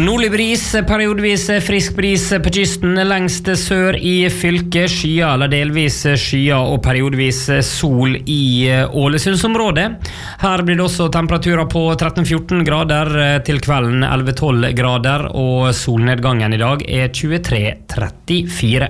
Nordlig bris, periodvis frisk bris på kysten, lengst sør i fylket, skyer eller delvis skyer og periodvis sol i Ålesundsområdet. Her blir det også temperaturer på 13-14 grader, til kvelden 11-12 grader, og solnedgangen i dag er 23-34.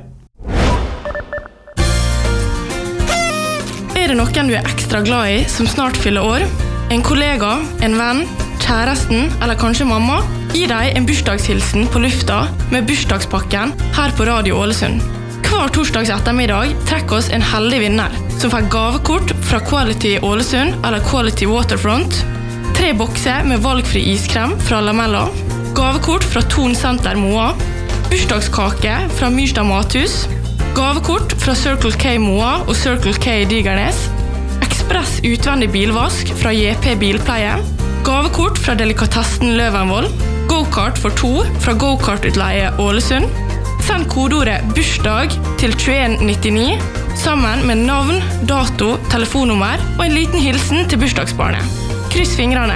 Er det noen du er ekstra glad i som snart fyller år? En kollega, en venn, kjæresten eller kanskje mamma? Gi deg en bursdagshilsen på lufta med bursdagspakken her på Radio Ålesund. Hver torsdags ettermiddag trekker oss en heldig vinner som får gavekort fra Quality Ålesund eller Quality Waterfront, 3 bokser med valgfri iskrem fra Lamella, gavekort fra Thon Center Moa, bursdagskake fra Myrstad Mathus, gavekort fra Circle K Moa og Circle K Digernes, ekspress utvendig bilvask fra JP Bilpleie, gavekort fra Delikatessen Løvenvoll, go-kart for 2 fra Go-kart-utleie Ålesund. Send kodeordet bursdag til 2199 sammen med navn, dato, telefonnummer og en liten hilsen til bursdagsbarnet. Kryss fingrene!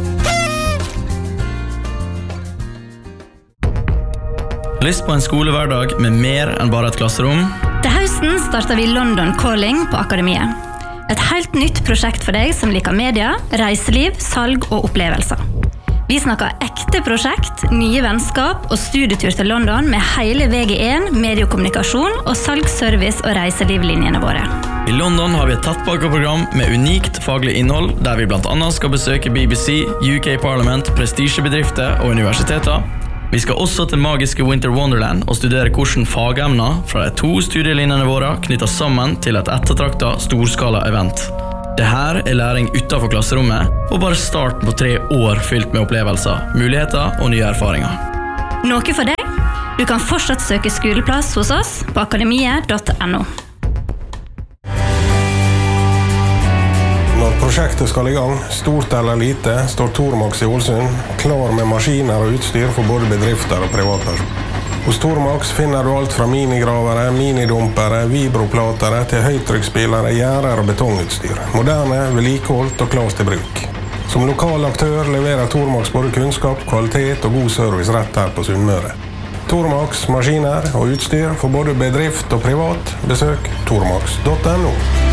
Lyst på en skolehverdag med mer enn bare et klasserom? Til høsten starter vi London Calling på Akademiet. Et helt nytt prosjekt for deg som liker media, reiseliv, salg og opplevelser. Vi snakker ekte prosjekt, nye vennskap og studietur til London med hele VG1, mediekommunikasjon og salgsservice og reiselivlinjene våre. I London har vi et tettpakket program med unikt faglig innhold, der vi blant annet skal besøke BBC, UK Parliament, prestisjebedrifter og universiteter. Vi skal også til magiske Winter Wonderland og studere hvordan fagemner fra de 2 studielinjene våre knytter sammen til et ettertraktet storskala-event. Det her er læring utenfor klasserommet, og bare starten på 3 år fylt med opplevelser, muligheter og nye erfaringer. Noe for deg? Du kan fortsatt søke skoleplass hos oss på akademiet.no. Når prosjektet skal i gang, stort eller lite, står Tormax i Ålesund klar med maskiner og utstyr for både bedrifter og privatpersoner. Hos Tormax finner du alt fra minigravere, minidumpere, vibroplatere til høytrykksspillere, gjerder og betongutstyr. Moderne, vedlikeholdt og klart til bruk. Som lokal aktør leverer Tormax både kunnskap, kvalitet og god service rett her på Sunnmøre. Tormax, maskiner og utstyr for både bedrift og privat. Besøk tormax.no.